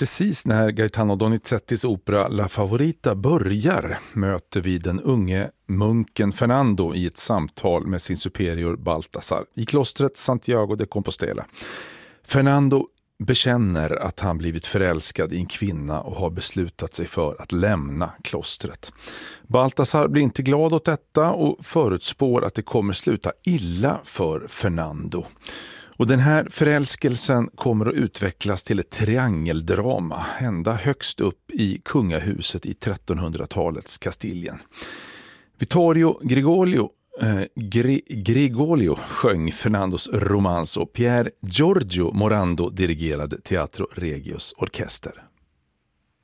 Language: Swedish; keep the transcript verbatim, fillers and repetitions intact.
Precis när Gaetano Donizettis opera La Favorita börjar möter vi den unge munken Fernando i ett samtal med sin superior Baltasar i klostret Santiago de Compostela. Fernando bekänner att han blivit förälskad i en kvinna och har beslutat sig för att lämna klostret. Baltasar blir inte glad åt detta och förutspår att det kommer sluta illa för Fernando. Och den här förälskelsen kommer att utvecklas till ett triangeldrama ända högst upp i kungahuset i trettonhundratalets Kastiljen. Vittorio Grigolio, eh, Gri, Grigolio sjöng Fernandos romans och Pier Giorgio Morando dirigerade Teatro Regios orkester.